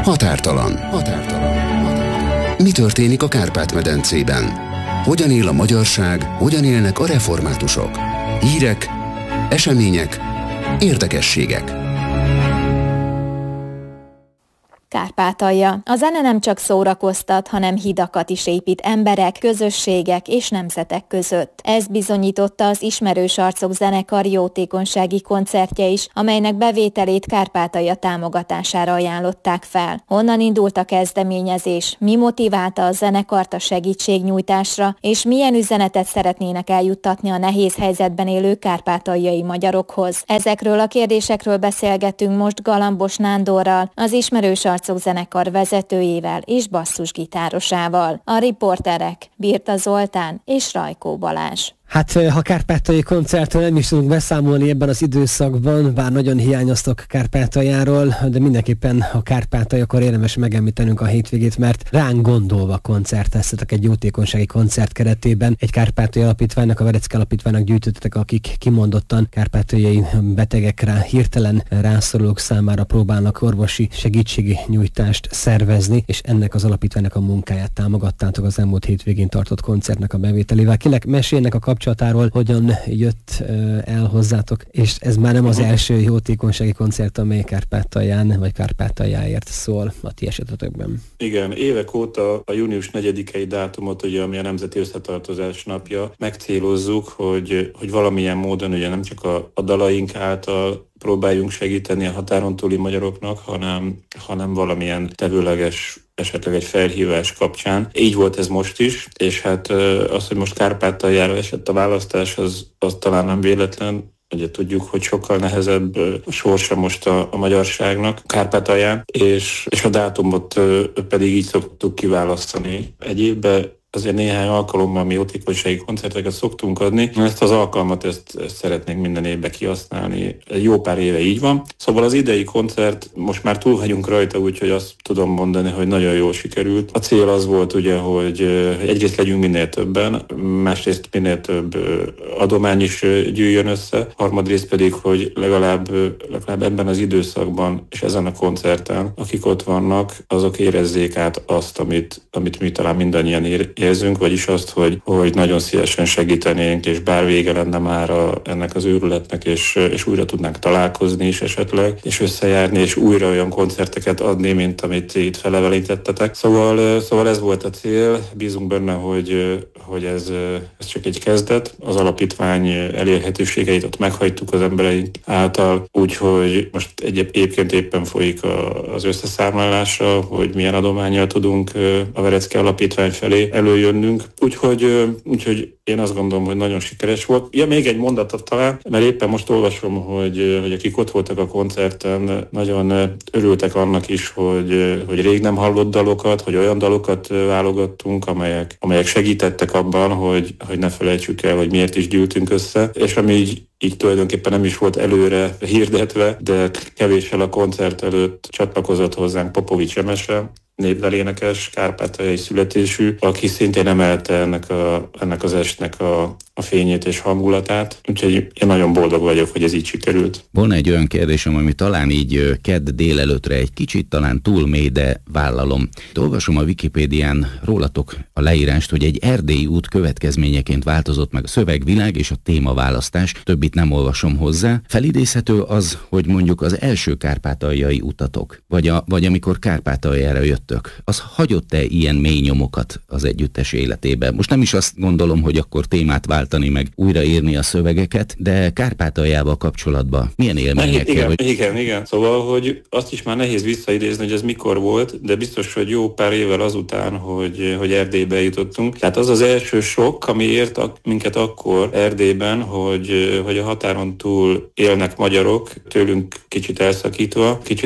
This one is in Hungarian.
Határtalan. Mi történik a Kárpát-medencében? Hogyan él a magyarság, hogyan élnek a reformátusok? Hírek, események, érdekességek. Kárpátalja. A zene nem csak szórakoztat, hanem hidakat is épít emberek, közösségek és nemzetek között. Ez bizonyította az Ismerős Arcok zenekar jótékonysági koncertje is, amelynek bevételét Kárpátalja támogatására ajánlották fel. Honnan indult a kezdeményezés, mi motiválta a zenekart a segítségnyújtásra, és milyen üzenetet szeretnének eljuttatni a nehéz helyzetben élő kárpátaljai magyarokhoz. Ezekről a kérdésekről beszélgetünk most Galambos Nándorral, az Ismerős Arcok zenekar vezetőjével és basszusgitárosával. A riporterek Birta Zoltán és Rajkó Balázs. Hát, ha kárpátaljai koncertről nem is tudunk beszámolni ebben az időszakban, bár nagyon hiányoztok Kárpátaljáról, de mindenképpen a Kárpátaljakor érdemes megemlítenünk a hétvégét, mert ránk gondolva koncerteztetek egy jótékonysági koncert keretében. Egy Kárpátaljai Alapítványnak, a Verecký Alapítványnak gyűjtöttetek, akik kimondottan kárpátaljai betegekre, hirtelen rászorulók számára próbálnak orvosi segítségnyújtást szervezni, és ennek az alapítványnak a munkáját támogattátok az elmúlt hétvégén tartott koncertnek a bevételével. Kinek mesélnek a kapcsolatáról, hogyan jött el hozzátok, és ez már nem az első jótékonysági koncert, amely Kárpátalján vagy Kárpátaljáért szól a ti esetetekben. Igen, évek óta a június 4-i dátumot, ugye, ami a Nemzeti Összetartozás napja, megcélozzuk, hogy valamilyen módon ugye nem csak a dalaink által próbáljunk segíteni a határon túli magyaroknak, hanem valamilyen tevőleges, esetleg egy felhívás kapcsán. Így volt ez most is, és hát az, hogy most Kárpátaljára esett a választás, az talán nem véletlen. Ugye tudjuk, hogy sokkal nehezebb a sorsa most a magyarságnak Kárpátalján, és a dátumot pedig így szoktuk kiválasztani. Egy évben azért néhány alkalommal mi jótékonysági koncerteket szoktunk adni. Ezt az alkalmat, ezt szeretnénk minden évben kihasználni. Egy jó pár éve így van. Szóval az idei koncert, most már túl vagyunk rajta, úgyhogy azt tudom mondani, hogy nagyon jól sikerült. A cél az volt ugye, hogy egyrészt legyünk minél többen, másrészt minél több adomány is gyűjjön össze, harmadrészt pedig, hogy legalább ebben az időszakban és ezen a koncerten, akik ott vannak, azok érezzék át azt, amit mi talán mindannyian érzünk, vagyis azt, hogy nagyon szívesen segítenénk, és bár vége lenne már ennek az őrületnek, és újra tudnánk találkozni is esetleg, és összejárni, és újra olyan koncerteket adni, mint amit itt felevelintettetek. Szóval ez volt a cél. Bízunk benne, hogy ez csak egy kezdet. Az alapítvány elérhetőségeit ott meghagytuk az embereink által, úgyhogy most egyébként éppen folyik az összeszámlálása, hogy milyen adománnyal tudunk a Verecký Alapítvány felé előjönnünk. Úgyhogy én azt gondolom, hogy nagyon sikeres volt. Ja, még egy mondatot talán, mert éppen most olvasom, hogy akik ott voltak a koncerten, nagyon örültek annak is, hogy rég nem hallott dalokat, hogy olyan dalokat válogattunk, amelyek segítettek abban, hogy ne felejtsük el, hogy miért is gyűltünk össze, és ami így tulajdonképpen nem is volt előre hirdetve, de kevéssel a koncert előtt csatlakozott hozzánk Popovics Emese, népdalénekes, kárpátaljai születésű, aki szintén emelte ennek az estnek a fényét és hangulatát. Úgyhogy én nagyon boldog vagyok, hogy ez így sikerült. Volna egy olyan kérdésem, ami talán így kedd délelőttre egy kicsit talán túl mély, de vállalom. Olvasom a Wikipédián rólatok a leírást, hogy egy erdélyi út következményeként változott meg a szövegvilág és a témaválasztás. Többit nem olvasom hozzá. Felidézhető az, hogy mondjuk az első kárpátaljai utatok, vagy amikor Kárpátaljára jöttök, az hagyott-e ilyen mély nyomokat az együttes életében? Most nem is azt gondolom, hogy akkor témát váltani, meg újraírni a szövegeket, de Kárpátaljával kapcsolatban milyen élmények? Igen. Szóval, hogy azt is már nehéz visszaidézni, hogy ez mikor volt, de biztos, hogy jó pár évvel azután, hogy Erdélybe jutottunk. Tehát az az első sok, ami ért minket akkor Erdélyben, hogy a határon túl élnek magyarok, tőlünk kicsit elszakítva, kicsit